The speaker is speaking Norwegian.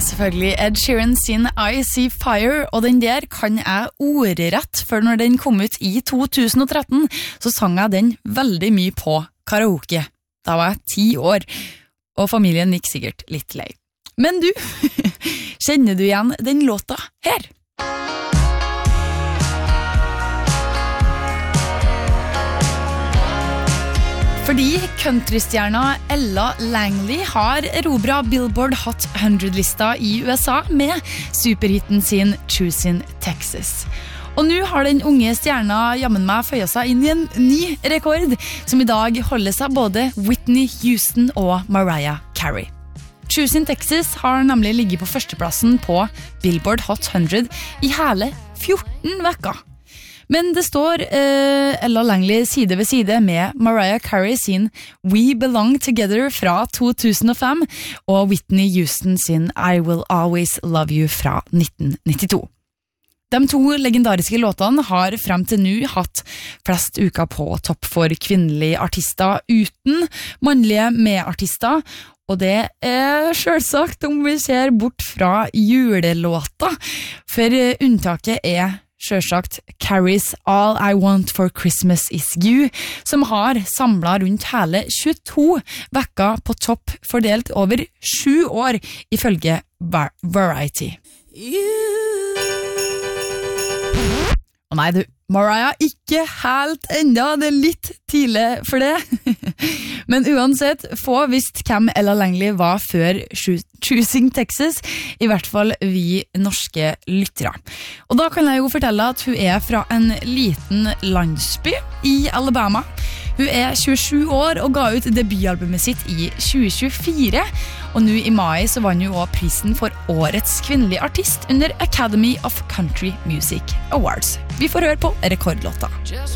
selvfølgelig Ed Sheeran sin I See Fire, og den der kan jeg ordrett, for når den kom ut i 2013, så sang jeg den veldig mye på karaoke. Da var jeg 10 år, og familien gikk sikkert litt lei. Men du, kjenner du igjen den låta her? Fordi countrystjerna Ella Langley har erobret Billboard Hot 100-lista i USA med superhitten sin Choosing Texas. Og nå har den unge stjerna jammen meg føyet seg inn i en ny rekord, som i dag holder seg både Whitney Houston og Mariah Carey. Choosing Texas har nemlig ligget på førsteplassen på Billboard Hot 100 i hele 14 vekker. Men det står Ella Langley side ved side med Mariah Carey sin We Belong Together fra 2005 og Whitney Houston sin I Will Always Love You fra 1992. De to legendariske låtene har frem til nå hatt flest uker på topp for kvinnelige artister uten mannlige medartister, og det er selvsagt om vi ser bort fra julelåta, for unntaket er selvsagt Carey's All I Want for Christmas Is You, som har samlet rundt hele 22 vekker på topp fordelt over 7 år, ifølge Variety. Å nei du, Mariah, ikke helt enda, det er litt tidlig for det. Men uansett, få visst hvem Ella Langley var før Choosing Texas, i hvert fall vi norske lyttere. Og da kan jeg jo fortelle at hun er fra en liten landsby i Alabama. Hun er 27 år og ga ut debutalbumet sitt i 2024, og nå i mai så vant hun også prisen for årets kvinnelige artist under Academy of Country Music Awards. Vi får høre på rekordlåta.